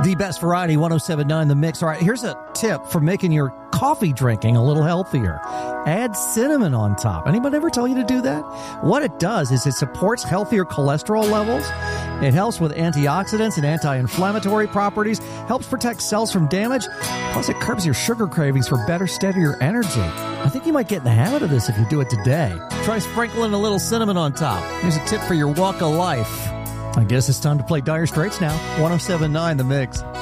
The best variety, 107.9 The Mix. All right, here's a tip for making your coffee drinking a little healthier. Add cinnamon on top. Anybody ever tell you to do that? What it does is it supports healthier cholesterol levels. It helps with antioxidants and anti-inflammatory properties, helps protect cells from damage, plus it curbs your sugar cravings for better, steadier energy. I think you might get in the habit of this if you do it today. Try sprinkling a little cinnamon on top. Here's a tip for your walk of life. I guess it's time to play Dire Straits now. 107.9 The Mix.